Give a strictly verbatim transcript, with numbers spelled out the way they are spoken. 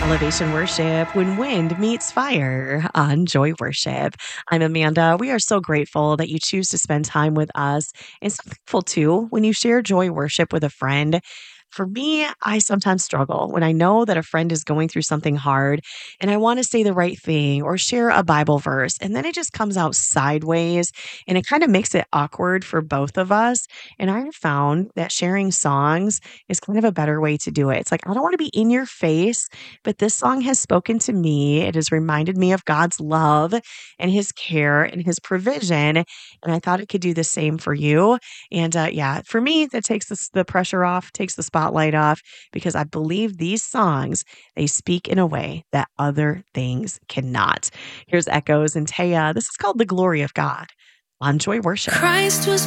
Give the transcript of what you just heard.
Elevation Worship, when wind meets fire on Joy Worship. I'm Amanda. We are so grateful that you choose to spend time with us, and so thankful too when you share Joy Worship with a friend. For me, I sometimes struggle when I know that a friend is going through something hard and I want to say the right thing or share a Bible verse, and then it just comes out sideways and it kind of makes it awkward for both of us. And I have found that sharing songs is kind of a better way to do it. It's like, I don't want to be in your face, but this song has spoken to me. It has reminded me of God's love and his care and his provision. And I thought it could do the same for you. And uh, yeah, for me, that takes the, the pressure off, takes the spotlight off, because I believe these songs, they speak in a way that other things cannot. Here's Echoes and Taya. This is called The Glory of God on Joy Worship. Christ was